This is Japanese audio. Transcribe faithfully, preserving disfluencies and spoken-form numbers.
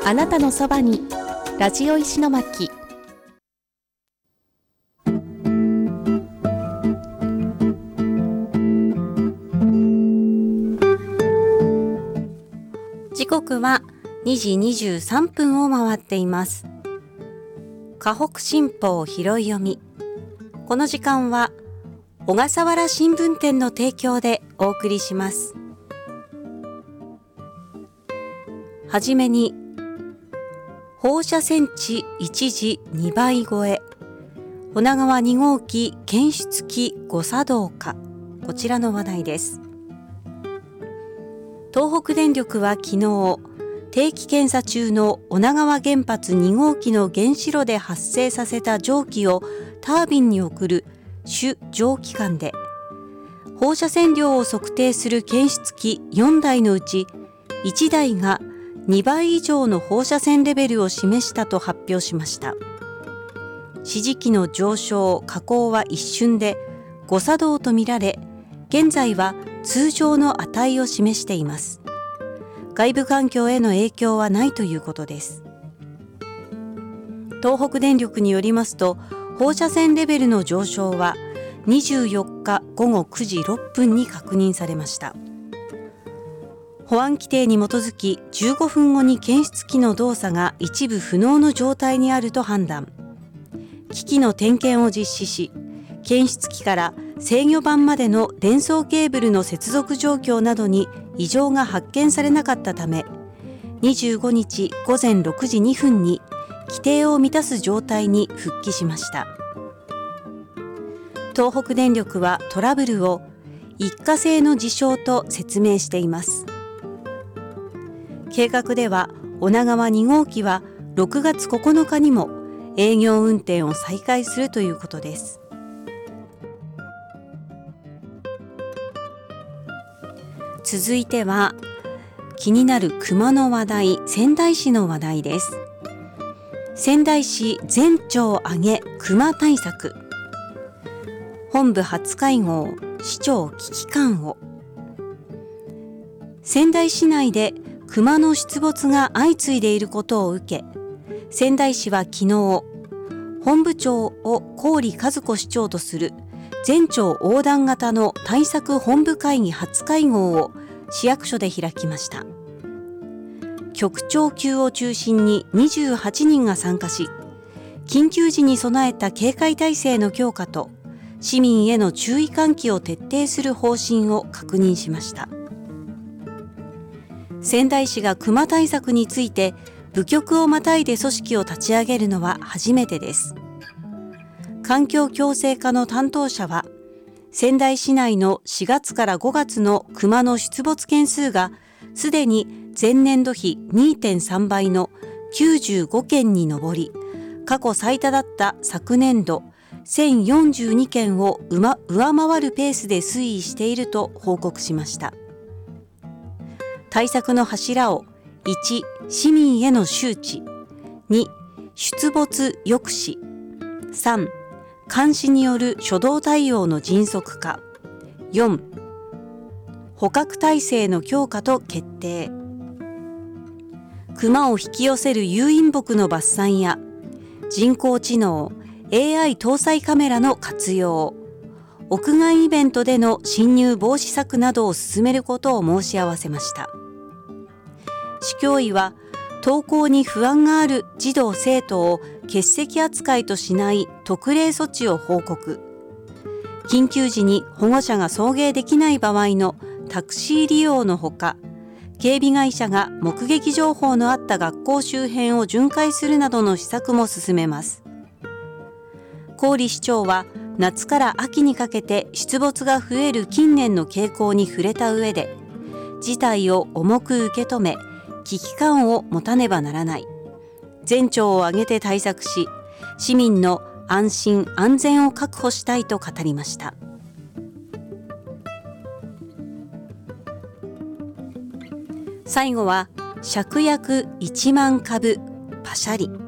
あなたのそばにラジオ石巻。時刻はにじにじゅうさんぷんを回っています。河北新報拾い読み。この時間は小笠原新聞店の提供でお送りします。はじめに、放射線値一時にばい超え、女川に号機検出器誤作動か。こちらの話題です。東北電力は昨日、定期検査中の女川原発に号機の原子炉で発生させた蒸気をタービンに送る主蒸気管で、放射線量を測定する検出器よんだいのうちいちだいがにばい以上の放射線レベルを示したと発表しました。指示器の上昇・下降は一瞬で誤作動とみられ、現在は通常の値を示しています。外部環境への影響はないということです。東北電力によりますと、放射線レベルの上昇はにじゅうよっかごごくじろっぷんに確認されました。保安規定に基づきじゅうごふんごに検出器の動作が一部不能の状態にあると判断。機器の点検を実施し、検出器から制御盤までの伝送ケーブルの接続状況などに異常が発見されなかったため、にじゅうごにちごぜんろくじにふんに規定を満たす状態に復帰しました。東北電力はトラブルを一過性の事象と説明しています。計画では女川に号機はろくがつここのかにも営業運転を再開するということです。続いては気になる熊の話題、仙台市の話題です。仙台市全庁挙げ熊対策。本部初会合、市長危機感を。仙台市内で熊の出没が相次いでいることを受け、仙台市は昨日、本部長を郡和子市長とする全庁横断型の対策本部会議初会合を市役所で開きました。局長級を中心ににじゅうはちにんが参加し、緊急時に備えた警戒体制の強化と市民への注意喚起を徹底する方針を確認しました。仙台市が熊対策について部局をまたいで組織を立ち上げるのは初めてです。環境共生課の担当者は、仙台市内のしがつからごがつの熊の出没件数がすでに前年度比 にてんさんばいのきゅうじゅうごけんに上り、過去最多だった昨年度せんよんじゅうにけんを上回るペースで推移していると報告しました。対策の柱をいち、市民への周知、に、出没抑止、さん、監視による初動対応の迅速化、よん、捕獲体制の強化と決定。熊を引き寄せる誘引木の伐採や人工知能 エーアイ 搭載カメラの活用、屋外イベントでの侵入防止策などを進めることを申し合わせました。市教委は登校に不安がある児童生徒を欠席扱いとしない特例措置を報告。緊急時に保護者が送迎できない場合のタクシー利用のほか、警備会社が目撃情報のあった学校周辺を巡回するなどの施策も進めます。郡市長は夏から秋にかけて出没が増える近年の傾向に触れた上で、事態を重く受け止め、危機感を持たねばならない。全庁を挙げて対策し、市民の安心安全を確保したいと語りました。最後は芍薬いちまんかぶパシャリ。